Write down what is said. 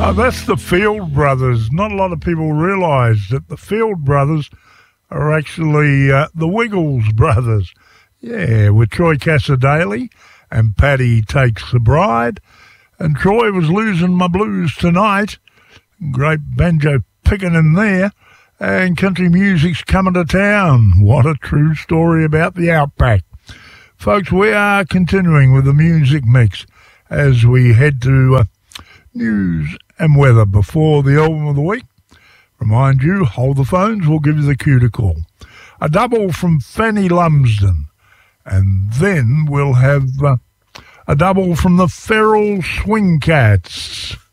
That's the Field Brothers. Not a lot of people realise that the Field Brothers are actually the Wiggles Brothers. Yeah, with Troy Cassar-Daley and Paddy Takes the Bride. And Troy was losing my blues tonight. Great banjo picking in there. And country music's coming to town. What a true story about the Outback. Folks, we are continuing with the music mix as we head to news and weather before the album of the week. Remind you, hold the phones, we'll give you the cue to call. A double from Fanny Lumsden, and then we'll have a double from the Feral Swing Cats.